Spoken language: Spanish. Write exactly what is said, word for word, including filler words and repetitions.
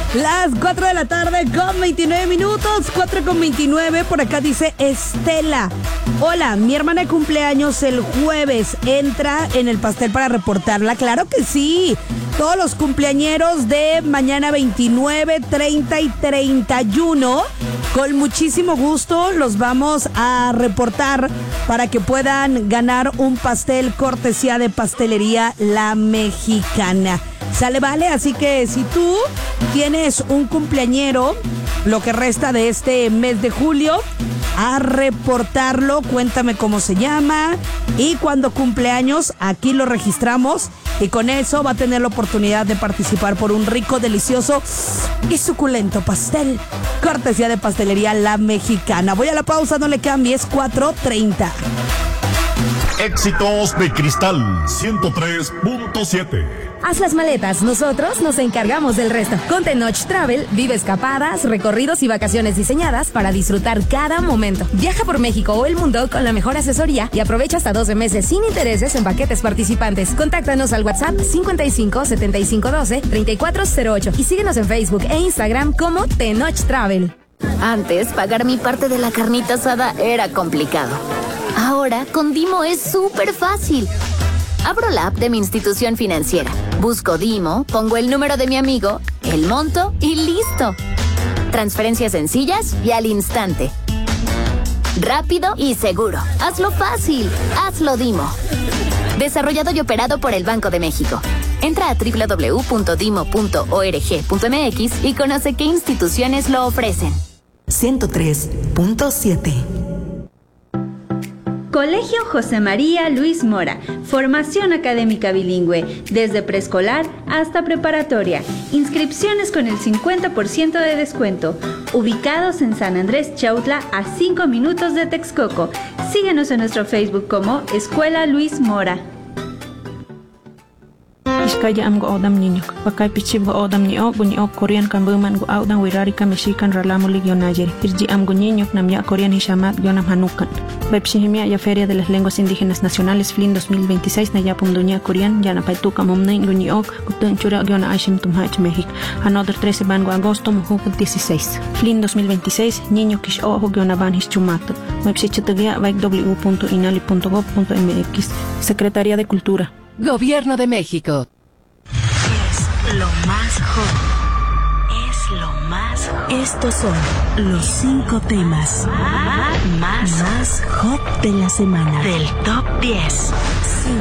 Las cuatro de la tarde con veintinueve minutos, cuatro con veintinueve, por acá dice Estela. Hola, mi hermana de cumpleaños el jueves, ¿entra en el pastel para reportarla? Claro que sí. Todos los cumpleañeros de mañana veintinueve, treinta y treinta y uno, con muchísimo gusto los vamos a reportar para que puedan ganar un pastel cortesía de Pastelería La Mexicana. Sale, vale, así que si tú tienes un cumpleañero, lo que resta de este mes de julio, a reportarlo, cuéntame cómo se llama y cuando cumpleaños, aquí lo registramos y con eso va a tener la oportunidad de participar por un rico, delicioso y suculento pastel, cortesía de Pastelería La Mexicana. Voy a la pausa, no le cambies, cuatro treinta. Éxitos de Cristal ciento tres punto siete. Haz las maletas, nosotros nos encargamos del resto. Con Tenoch Travel, vive escapadas, recorridos y vacaciones diseñadas para disfrutar cada momento. Viaja por México o el mundo con la mejor asesoría y aprovecha hasta doce meses sin intereses en paquetes participantes. Contáctanos al WhatsApp cincuenta y cinco, setenta y cinco, doce, treinta y cuatro cero ocho y síguenos en Facebook e Instagram como Tenoch Travel. Antes, pagar mi parte de la carnita asada era complicado. Ahora, con Dimo es súper fácil. Abro la app de mi institución financiera, busco Dimo, pongo el número de mi amigo, el monto y listo. Transferencias sencillas y al instante. Rápido y seguro. Hazlo fácil. Hazlo Dimo. Desarrollado y operado por el Banco de México. Entra a doble u doble u doble u punto dimo punto org punto m x y conoce qué instituciones lo ofrecen. ciento tres punto siete. Colegio José María Luis Mora, formación académica bilingüe, desde preescolar hasta preparatoria, inscripciones con el cincuenta por ciento de descuento, ubicados en San Andrés Chautla a cinco minutos de Texcoco. Síguenos en nuestro Facebook como Escuela Luis Mora. Iskaya am go odam niño, pakai pichib go odam niño, bunyo Korean kan buman go audan wirari kan mexican ralamu ligyo najeri. Irji am go niño nam ya Korean hishamat yonam hanukan. Bepshihimia ya Feria de las Lenguas Indígenas Nacionales F L I N dos mil veintiséis na ya punduña Korean ya na paituka momnein guñiok gutun chura yona aishim tumhach México. Another trece van go agosto mujuk dieciséis. F L I N dos mil veintiséis niño kish ojo yona van hischumato. Website vaik w w w punto inali punto gov punto m x. Secretaría de Cultura. Gobierno de México. Es lo más hot. Es lo más hot. Estos son los cinco temas más, más, más hot de la semana. Del top diez.